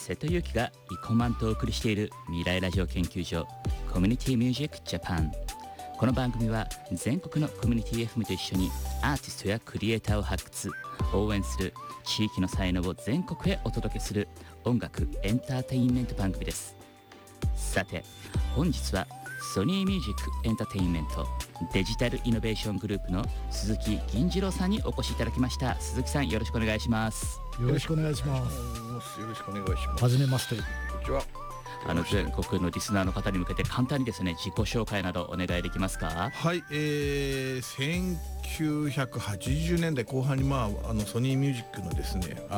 瀬戸裕樹がイコマンとお送りしている未来ラジオ研究所コミュニティミュージックジャパン。この番組は全国のコミュニティ FM と一緒にアーティストやクリエイターを発掘応援する地域の才能を全国へお届けする音楽エンターテインメント番組です。さて本日はソニーミュージックエンターテインメントデジタルイノベーショングループの鈴木銀次郎さんにお越しいただきました。鈴木さんよろしくお願いします。 よろしくお願いします。 よろしくお願いします。 はじめまして。 こんにちは。 全国のリスナーの方に向けて簡単にですね自己紹介などお願いできますか？ はい、1980年代後半にソニーミュージックのですね